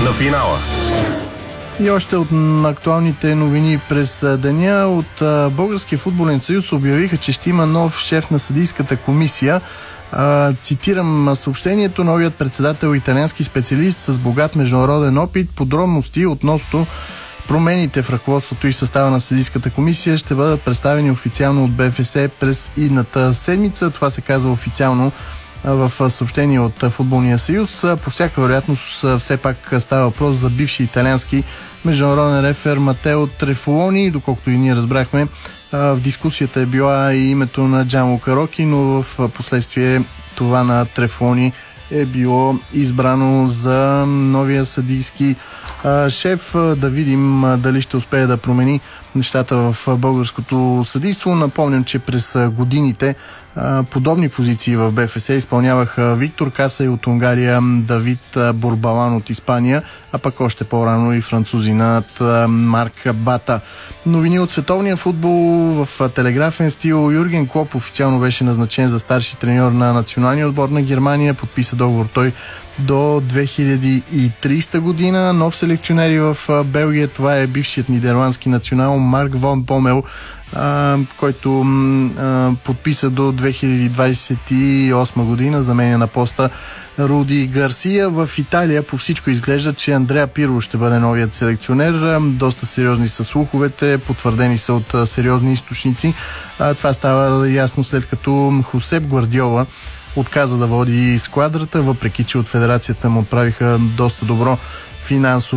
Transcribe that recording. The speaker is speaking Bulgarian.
на финала. И още от актуалните новини през деня от Българския футболен съюз обявиха, че ще има нов шеф на съдийската комисия. Цитирам съобщението: новият председател, италиански специалист с богат международен опит. Подробности относно промените в ръководството и състава на съдийската комисия ще бъдат представени официално от БФС през идната седмица. Това се казва официално в съобщение от Футболния съюз. По всяка вероятност все пак става въпрос за бивши италиански международен рефер Матео Трефолони. Доколкото и ние разбрахме, в дискусията е била и името на Джанлука Роки, но в последствие това на Трефолони е било избрано за новия съдийски шеф. Да видим дали ще успее да промени нещата в българското съдийство. Напомням, че през годините подобни позиции в БФС изпълняваха Виктор Касай от Унгария, Давид Борбалан от Испания, а пък още по-рано и французинът Марк Бата. Новини от световния футбол в телеграфен стил. Юрген Клоп официално беше назначен за старши треньор на националния отбор на Германия. Подписа договор той до 2030 година. Нов селекционер в Белгия, това е бившият нидерландски национал Марк Вон Бомел, който подписа до 2028 година, заменя на поста Руди Гарсия. В Италия по всичко изглежда, че Андреа Пирло ще бъде новият селекционер. Доста сериозни са слуховете, потвърдени са от сериозни източници. Това става ясно след като Хосеп Гвардиола отказа да води сквадрата, въпреки че от федерацията му отправиха доста добро финансово